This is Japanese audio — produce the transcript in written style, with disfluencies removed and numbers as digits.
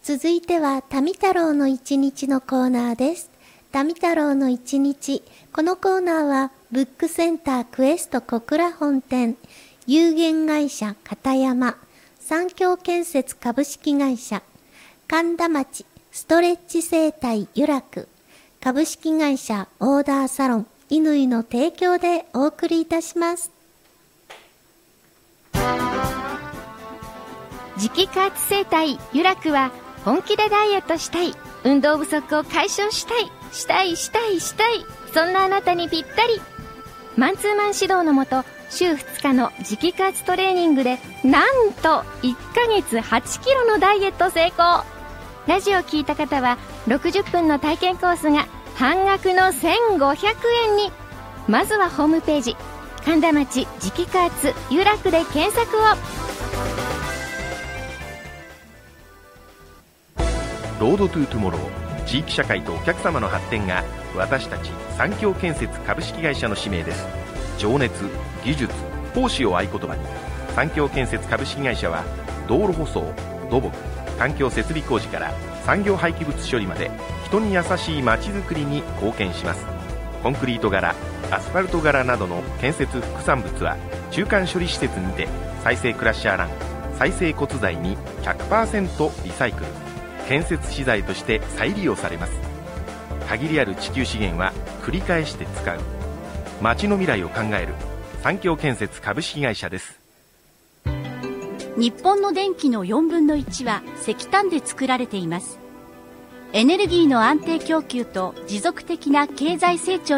続いてはタミ太郎の一日のコーナーです。タミ太郎の一日。このコーナーはブックセンタークエスト小倉本店、有限会社片山、三共建設株式会社、神田町ストレッチ生態ゆらく、株式会社オーダーサロン乾の提供でお送りいたします。 磁気加圧生態ゆらくは、本気でダイエットしたい、運動不足を解消したい、そんなあなたにぴったり。マンツーマン指導のもと、週2日の磁気加圧トレーニングで、なんと1ヶ月8キロのダイエット成功。ラジオを聞いた方は60分の体験コースが半額の1500円に。まずはホームページ、神田町磁気加圧ゆらくで検索を。 ロードトゥートゥモロー、地域社会とお客様の発展が私たち三共建設株式会社の使命です。情熱、技術、奉仕を合言葉に、三共建設株式会社は道路舗装、土木、環境設備工事から産業廃棄物処理まで、人に優しいまちづくりに貢献します。コンクリート柄、アスファルト柄などの建設副産物は中間処理施設にて再生クラッシャーラン、再生骨材に 100% リサイクル、建設資材として再利用されます。限りある地球資源は繰り返して使う。町の未来を考える三共建設株式会社です。 日本の電気の4分の1は石炭で作られています。エネルギーの安定供給と持続的な経済成長